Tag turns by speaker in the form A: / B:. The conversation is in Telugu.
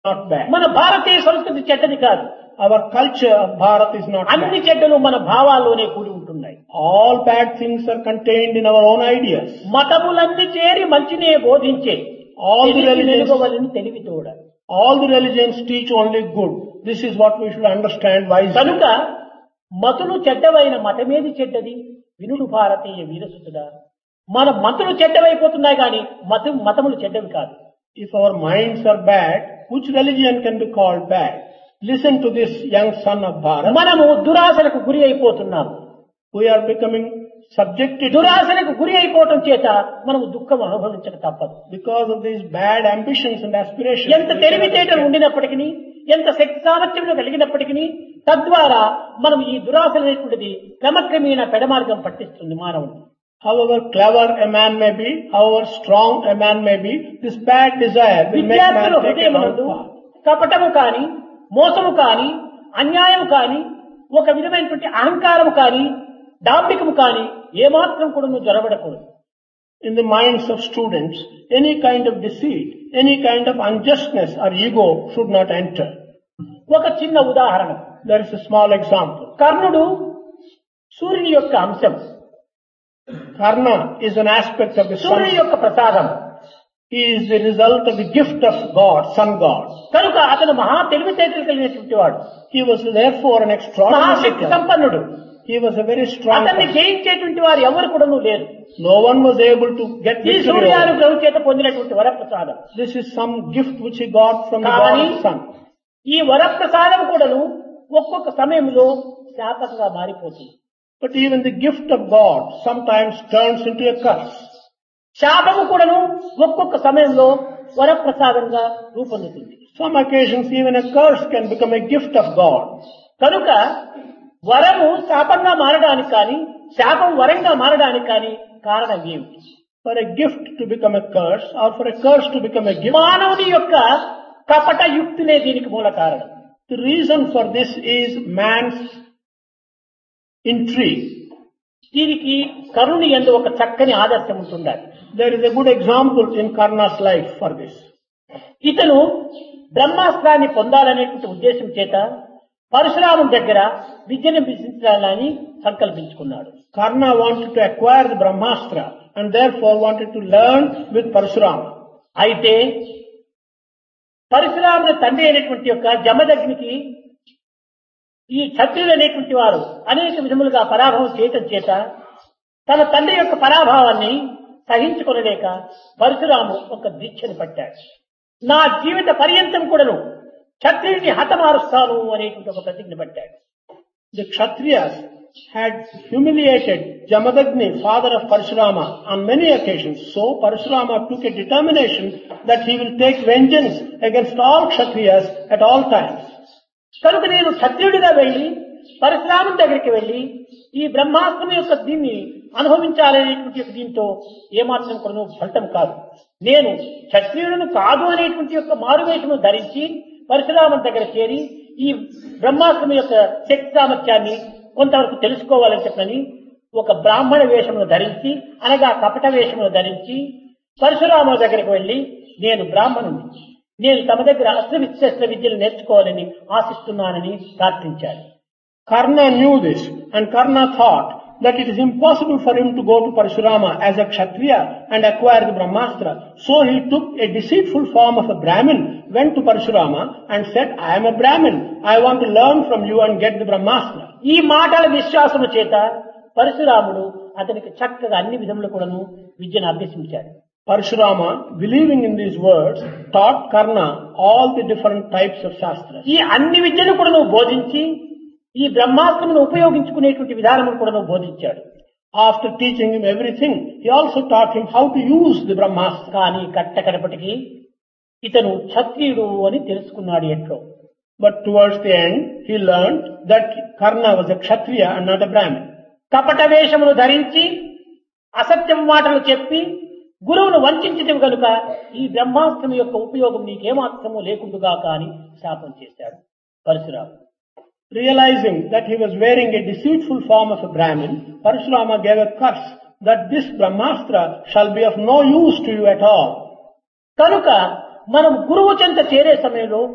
A: not bad.
B: మన భారతీయ సంస్కృతి చెడ్డది కాదు.
A: Our culture of Bharat is not
B: అన్ని
A: bad.
B: చెడ్డలు మన భావాల్లోనే కూడి ఉంటున్నాయి.
A: All bad things are contained in our own ideas.
B: మతములన్నీ చేరి మంచినే బోధించే
A: All the religions,
B: తెలివితోడ.
A: all the religions teach only good. This is what we should understand wisely.
B: కనుక మతులు చెడ్డవైన మతమేది చెడ్డది? వినుడు భారతీయ వీరసుతుడా. మన మతులు చెడ్డవైపోతున్నాయి కానీ మతములు చెడ్డవి కాదు.
A: If our minds are bad, which religion can be called bad? Listen to this young son of Bharat.
B: మనము దురాశలకు గురి అయిపోతున్నాము.
A: We are becoming subjected to,
B: దురాశలకు గురి అయిపోవటం చేత మనము దుఃఖం అనుభవించక తప్పదు.
A: because of these bad ambitions and aspirations.
B: ఎంత తెలివితేటలు ఉండినప్పటికీ, ఎంత శక్తి సామర్థ్యములు కలిగినప్పటికీ, తద్వారా మనం ఈ దురాశలు అనేటువంటిది క్రమక్రమేణా పెడమార్గం పట్టిస్తుంది మానవుడు.
A: However clever a man may be, however strong a man may be, this bad desire will make man
B: విద్యార్థుల
A: take a wrong
B: హృదయమునందు
A: path.
B: కపటము కాని, మోసము కాని, అన్యాయము కాని, ఒక విధమైనటువంటి అహంకారము కాని, డాంబికము కాని ఏమాత్రం కూడా నువ్వు జొరబడకూడదు.
A: In the minds of students, any kind of deceit, any kind of unjustness or ego should not enter.
B: ఒక చిన్న ఉదాహరణ.
A: There is a small example.
B: కర్ణుడు సూర్యుని యొక్క అంశం,
A: Karna is an aspect of the
B: సూర్యుని
A: sun.
B: యొక్క ప్రసాదం.
A: He is the result of the gift of God, sun God.
B: కనుక అతను మహా తెలివితేటలు కలిగినటువంటి వాడు,
A: He was therefore an extraordinary
B: Mahashakti
A: God.
B: సంపన్నుడు.
A: He was a very strong
B: అతన్ని
A: person.
B: జయించేటువంటి వారు ఎవరు కూడా లేరు.
A: No one was able to get
B: ఈ
A: victory over.
B: సూర్యానుగ్రహం చేత పొందినటువంటి వరప్రసాదం.
A: This is some gift which he got from the
B: కానీ
A: God Son.
B: ఈ వరప్రసాదం కూడాను ఒక్కొక్క సమయంలో శాపంగా మారిపోతుంది.
A: But even the gift of God sometimes turns into a curse.
B: శాపము కూడాను ఒక్కొక్క సమయంలో వరప్రసాదంగా రూపొందుతుంది.
A: Some occasions even a curse can become a gift of God.
B: కనుక వరము శాపంగా మారడానికి కానీ, శాపం వరంగా మారడానికి కానీ కారణం ఏమిటి?
A: For a gift to become a curse or for a curse to become a gift,
B: మానవుని యొక్క కపట యుక్తినే దీనికి మూల కారణం.
A: the reason for this is man's intrigue.
B: దీనికి కరుణి యందు ఒక చక్కని ఆదర్శం ఉంటుండాలి.
A: There is a good example in Karna's life for this.
B: ఇతను బ్రహ్మాస్త్రాన్ని పొందాలనేటువంటి ఉద్దేశం చేత పరశురాముని దగ్గర విద్యను అభ్యసించాలని సంకల్పించుకున్నాడు.
A: Karna wanted to acquire the Brahmastra and therefore wanted to learn with Parashurama.
B: అయితే పరశురాముని తండ్రి అయినటువంటి యొక్క జమదగ్నికి ఈ క్షత్రియులు అనేటువంటి వారు అనేక విధములుగా పరాభవం చేయటం చేత తన తండ్రి యొక్క పరాభావాన్ని సహించుకొనలేక పరశురాము ఒక దీక్షను పట్టాడు. నా జీవిత పర్యంతం కూడాను క్షత్రియుని హతమారుస్తాను అనేటువంటి ఒక ప్రతిజ్ఞ పట్టాడు.
A: The Kshatriyas had humiliated Jamadagni, father of Parashurama, on many occasions. So Parashurama took a determination that he will take vengeance against all Kshatriyas at all times.
B: కనుక నేను క్షత్రియుడిగా వెళ్లి పరశురాముని దగ్గరికి వెళ్లి ఈ బ్రహ్మాస్త్రం యొక్క దీన్ని అనుభవించాలనేటువంటి దీంతో ఏమాత్రం కూడా ఫలితం కాదు. నేను క్షత్రియులను కాదు అనేటువంటి యొక్క మారువేషము ధరించి పరశురాముని దగ్గర చేరి ఈ బ్రహ్మాస్త్రం యొక్క శక్తి సామర్థ్యాన్ని కొంతవరకు తెలుసుకోవాలని చెప్పని ఒక బ్రాహ్మణ వేషమును ధరించి, అనగా కపట వేషమును ధరించి పరశురాముని దగ్గరికి వెళ్లి నేను బ్రాహ్మణుని, నేను తమ దగ్గర అస్త్ర విద్యలు నేర్చుకోవాలని ఆశిస్తున్నానని ప్రార్థించాడు.
A: Karna knew this and Karna thought that it is impossible for him to go to Parashurama as a Kshatriya and acquire the Brahmastra. So he took a deceitful form of a Brahmin, went to Parashurama and said, I am a Brahmin. I want to learn from you and get the Brahmastra.
B: ఈ మాటల విశ్వాసము చేత పరశురాముడు అతనికి చక్కగా అన్ని విధములు కూడాను విద్యను అభ్యసించాడు.
A: Parashurama, believing in these words, taught Karna all the different types of Shastras.
B: ఈ అన్ని విద్యను కూడా నువ్వు బోధించి ఈ బ్రహ్మాస్త్రమును ఉపయోగించుకునేటువంటి విధానమును కూడా నువ్వు బోధించాడు.
A: After teaching him everything, he also taught him how to use the Brahmastra.
B: కానీ కట్టకడపటికి ఇతను క్షత్రియుడు అని తెలుసుకున్నాడు ఎట్లో.
A: But towards the end, he learned that Karna was a Kshatriya and not a Brahmin.
B: కపట వేషమును ధరించి అసత్యం మాటలు చెప్పి గురువును వంచడం కనుక ఈ బ్రహ్మాస్త్రం యొక్క ఉపయోగం నీకేమాత్రము లేకుండుగా కానీ శాపం చేశాడు పరశురాముడు.
A: Realizing that he was wearing a deceitful form of a Brahmin, Parashurama gave a curse that this Brahmastra shall be of no use to you at all.
B: కనుక మనం గురువు చెంత చేరే సమయంలో